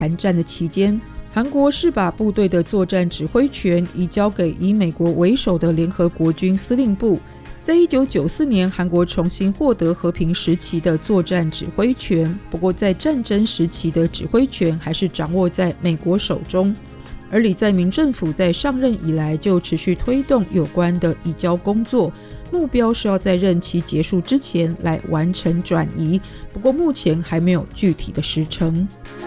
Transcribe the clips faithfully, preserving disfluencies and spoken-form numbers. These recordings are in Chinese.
韩战的期间，韩国是把部队的作战指挥权移交给以美国为首的联合国军司令部。在一九九四年，韩国重新获得和平时期的作战指挥权，不过在战争时期的指挥权还是掌握在美国手中。而李在明政府在上任以来就持续推动有关的移交工作，目标是要在任期结束之前来完成转移，不过目前还没有具体的时程。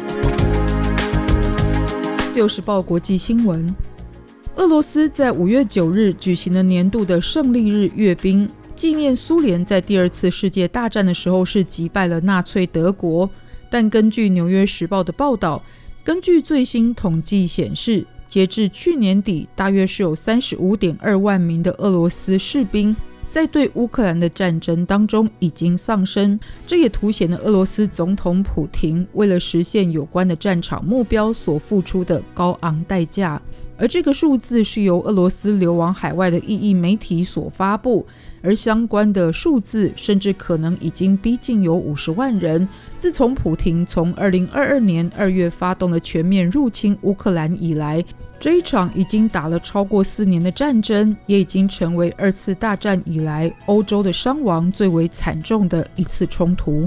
自由时报国际新闻，俄罗斯在五月九日举行了年度的胜利日阅兵，纪念苏联在第二次世界大战的时候是击败了纳粹德国。但根据纽约时报的报道，根据最新统计显示，截至去年底，大约是有 三十五点二万名的俄罗斯士兵在对乌克兰的战争当中已经丧生，这也凸显了俄罗斯总统普廷为了实现有关的战场目标所付出的高昂代价。而这个数字是由俄罗斯流亡海外的异议媒体所发布，而相关的数字甚至可能已经逼近有五十万人。自从普廷从二零二二年二月发动了全面入侵乌克兰以来，这一场已经打了超过四年的战争，也已经成为二次大战以来欧洲的伤亡最为惨重的一次冲突。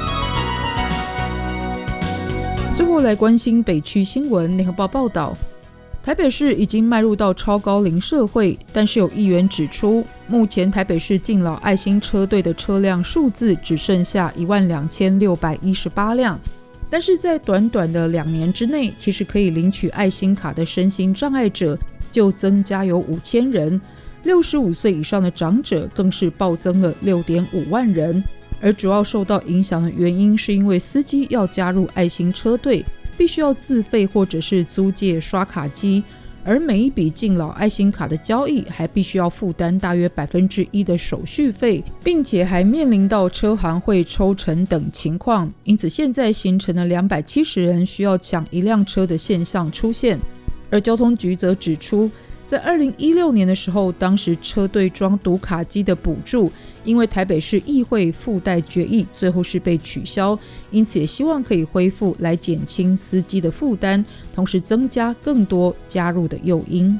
最后来关心北区新闻，联合报报道，台北市已经迈入到超高龄社会，但是有议员指出，目前台北市敬老爱心车队的车辆数字只剩下一万两千六百一十八辆，但是在短短的两年之内，其实可以领取爱心卡的身心障碍者就增加有五千人，六十五岁以上的长者更是暴增了 六点五万人。而主要受到影响的原因是因为司机要加入爱心车队必须要自费或者是租借刷卡机，而每一笔敬老爱心卡的交易还必须要负担大约百分之一的手续费，并且还面临到车行会抽成等情况，因此现在形成了两百七十人需要抢一辆车的现象出现。而交通局则指出，在二零一六年的时候，当时车队装读卡机的补助因为台北市议会附带决议最后是被取消，因此也希望可以恢复来减轻司机的负担，同时增加更多加入的诱因。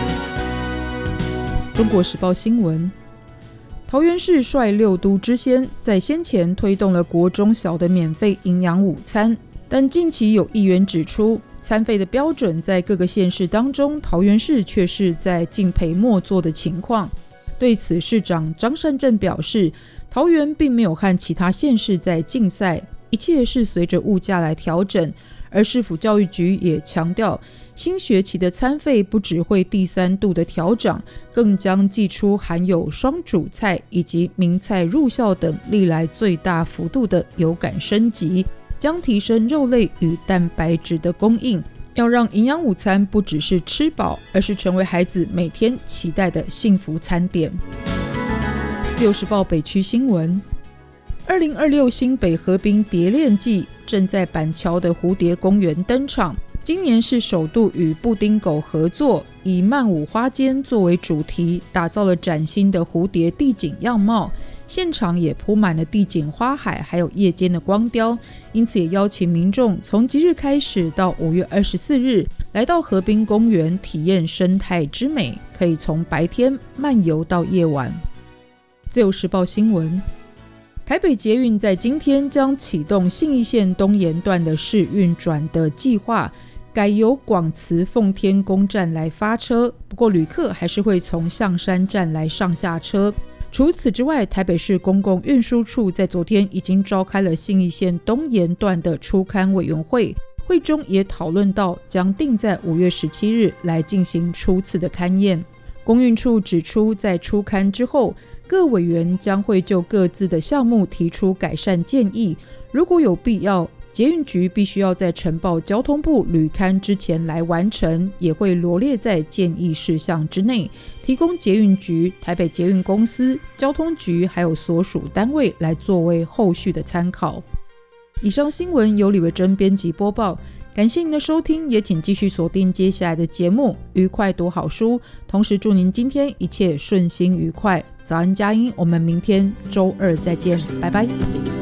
中国时报新闻，桃园市率六都之先，在先前推动了国中小的免费营养午餐，但近期有议员指出，餐费的标准在各个县市当中，桃园市却是在敬陪末座的情况。对此，市长张善政表示，桃园并没有和其他县市在竞赛，一切是随着物价来调整。而市府教育局也强调，新学期的餐费不只会第三度的调整，更将祭出含有双主菜以及名菜入校等历来最大幅度的有感升级，将提升肉类与蛋白质的供应，要让营养午餐不只是吃饱，而是成为孩子每天期待的幸福餐点。自由时报北区新闻，二零二六新北河滨蝶恋季正在板桥的蝴蝶公园登场，今年是首度与布丁狗合作，以漫舞花间作为主题，打造了崭新的蝴蝶地景样貌，现场也铺满了地景花海，还有夜间的光雕，因此也邀请民众从即日开始到五月二十四日来到河滨公园体验生态之美，可以从白天漫游到夜晚。自由时报新闻，台北捷运在今天将启动信义线东延段的试运转的计划，改由广慈奉天宫站来发车，不过旅客还是会从象山站来上下车。除此之外，台北市公共运输处在昨天已经召开了信义线东延段的初勘委员会，会中也讨论到将定在五月十七日来进行初次的勘验。公运处指出，在初勘之后，各委员将会就各自的项目提出改善建议，如果有必要，捷运局必须要在呈报交通部旅勘之前来完成，也会罗列在建议事项之内，提供捷运局、台北捷运公司、交通局还有所属单位来作为后续的参考。以上新闻由李维珍编辑播报，感谢您的收听，也请继续锁定接下来的节目，愉快读好书，同时祝您今天一切顺心愉快。早安佳音，我们明天周二再见，拜拜。